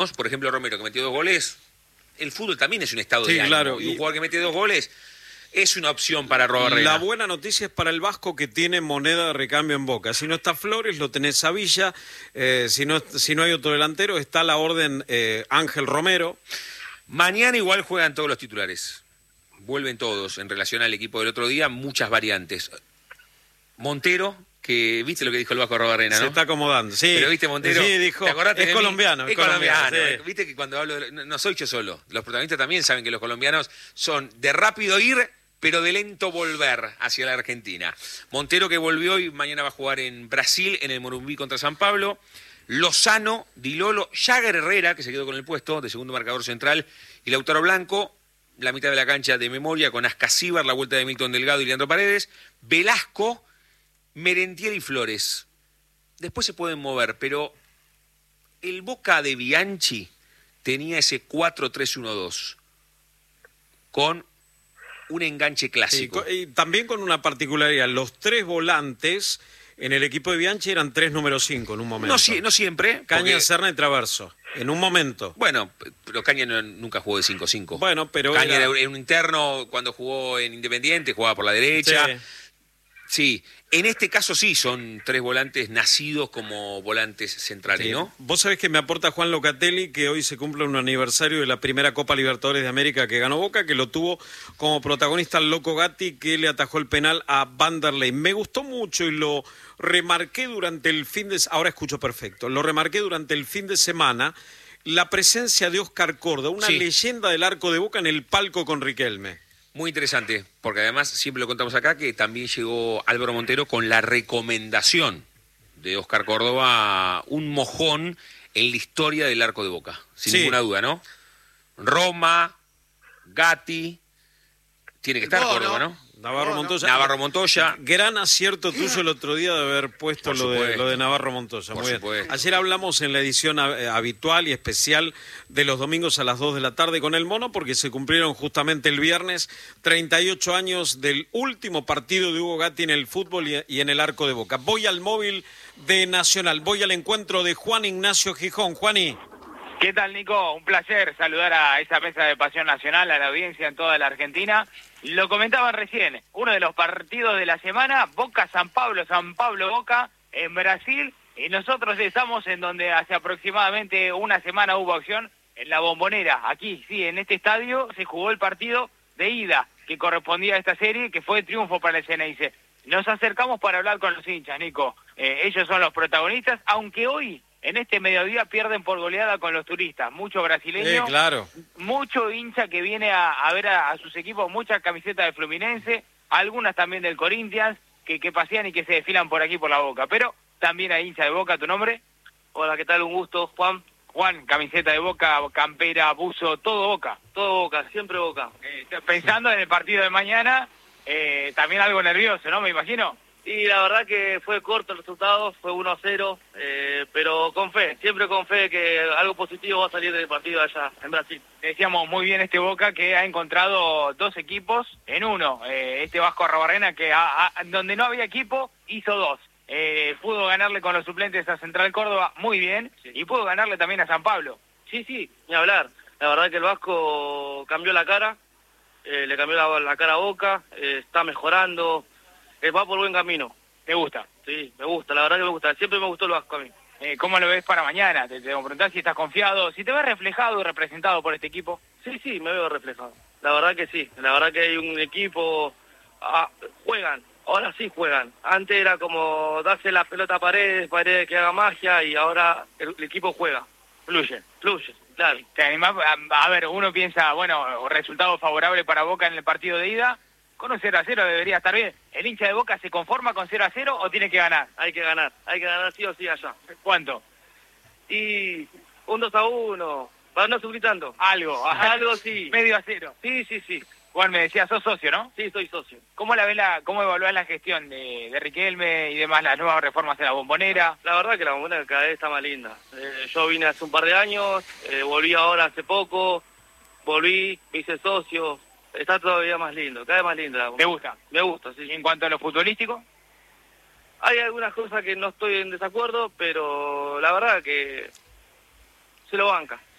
por ejemplo, Romero, que metió 2 goles. El fútbol también es un estado Sí, de ánimo. claro. Y un jugador que mete 2 goles es una opción para Arrobarrena. La buena noticia es para el Vasco, que tiene moneda de recambio en Boca. Si no está Flores, lo tenés a Villa. Si no hay otro delantero, está la orden Ángel Romero. Mañana igual juegan todos los titulares. Vuelven todos en relación al equipo del otro día, muchas variantes. Montero, que viste lo que dijo el Vasco Arrobarrena, ¿no? Se está acomodando, sí. Pero viste, Montero, sí, dijo, ¿te acordaste es colombiano. Es colombiano. Sí. Viste que cuando hablo no soy yo solo. Los protagonistas también saben que los colombianos son de rápido ir, pero de lento volver hacia la Argentina. Montero, que volvió y mañana va a jugar en Brasil, en el Morumbi contra San Pablo. Lozano, Dilolo, Jagger Herrera, que se quedó con el puesto de segundo marcador central, y Lautaro Blanco, la mitad de la cancha de memoria, con Ascasíbar, la vuelta de Milton Delgado y Leandro Paredes, Velasco, Merentiel y Flores. Después se pueden mover, pero el Boca de Bianchi tenía ese 4-3-1-2 con un enganche clásico. Sí, y también con una particularidad, los 3 volantes en el equipo de Bianchi eran 3 número 5 en un momento. No siempre. Caña, Serna y Traverso, en un momento. Bueno, pero Caña nunca jugó de 5-5. Bueno, pero Caña era un interno cuando jugó en Independiente, jugaba por la derecha. Sí, en este caso sí, son 3 volantes nacidos como volantes centrales, sí, ¿no? Vos sabés que me aporta Juan Locatelli, que hoy se cumple un aniversario de la primera Copa Libertadores de América que ganó Boca, que lo tuvo como protagonista el Loco Gatti, que le atajó el penal a Vanderlei. Me gustó mucho y lo remarqué durante el ahora escucho perfecto, lo remarqué durante el fin de semana, la presencia de Oscar Corda, una leyenda del arco de Boca en el palco con Riquelme. Muy interesante, porque además siempre lo contamos acá, que también llegó Álvaro Montero con la recomendación de Oscar Córdoba, un mojón en la historia del arco de Boca, sin ninguna duda, ¿no? Roma, Gatti, tiene que estar Córdoba, ¿no? Navarro Montoya. Gran acierto tuyo el otro día de haber puesto lo de Navarro Montoya. Muy bien. Ayer hablamos en la edición habitual y especial de los domingos a las 2 de la tarde con el Mono, porque se cumplieron justamente el viernes 38 años del último partido de Hugo Gatti en el fútbol y en el arco de Boca. Voy al móvil de Nacional, voy al encuentro de Juan Ignacio Gijón. Juani. ¿Qué tal, Nico? Un placer saludar a esa mesa de Pasión Nacional, a la audiencia en toda la Argentina. Lo comentaban recién, uno de los partidos de la semana, Boca-San Pablo-Boca en Brasil, y nosotros estamos en donde hace aproximadamente una semana hubo acción en la Bombonera. Aquí, sí, en este estadio se jugó el partido de ida que correspondía a esta serie, que fue triunfo para el Ceneice. Nos acercamos para hablar con los hinchas, Nico. Ellos son los protagonistas, aunque hoy, en este mediodía, pierden por goleada con los turistas. Mucho brasileño, claro. Mucho hincha que viene a ver a sus equipos, muchas camisetas de Fluminense, algunas también del Corinthians, que pasean y que se desfilan por aquí por la Boca. Pero también hay hincha de Boca. ¿Tu nombre? Hola, ¿qué tal? Un gusto, Juan. Juan, camiseta de Boca, campera, buzo, todo Boca. Todo Boca, siempre Boca. Pensando en el partido de mañana, también algo nervioso, ¿no? Me imagino. Y la verdad que fue corto el resultado, fue 1-0, pero con fe, siempre con fe que algo positivo va a salir del partido allá en Brasil. Decíamos muy bien este Boca que ha encontrado 2 equipos en uno. Este Vasco Arrobarrena que donde no había equipo hizo 2. Pudo ganarle con los suplentes a Central Córdoba muy bien, sí. Y pudo ganarle también a San Pablo. Sí, ni hablar. La verdad que el Vasco cambió la cara, le cambió la cara a Boca, está mejorando. Va por buen camino. ¿Te gusta? Sí, me gusta, la verdad que me gusta. Siempre me gustó el Vasco a mí. ¿Cómo lo ves para mañana? Te voy a preguntar si estás confiado, si te ves reflejado y representado por este equipo. Sí, me veo reflejado. La verdad que sí. La verdad que hay un equipo... juegan, ahora sí juegan. Antes era como darse la pelota a Paredes que haga magia, y ahora el equipo juega. Fluye, claro. ¿Te animás? A ver, uno piensa, bueno, resultado favorable para Boca en el partido de ida. Con un 0-0 debería estar bien. ¿El hincha de Boca se conforma con 0-0 o tiene que ganar? Hay que ganar sí o sí allá. ¿Cuánto? Y un 2-1, para no sufrir tanto. Algo sí. Medio a 0. Sí. Juan, me decía, sos socio, ¿no? Sí, soy socio. ¿Cómo evaluás la gestión de Riquelme y demás, las nuevas reformas en la Bombonera? La verdad que la Bombonera cada vez está más linda. Yo vine hace un par de años, volví ahora hace poco, me hice socio. Está todavía más lindo, cada vez más linda. ¿Te gusta? Me gusta, sí. ¿Y en cuanto a lo futbolístico? Hay algunas cosas que no estoy en desacuerdo, pero la verdad que se lo banca.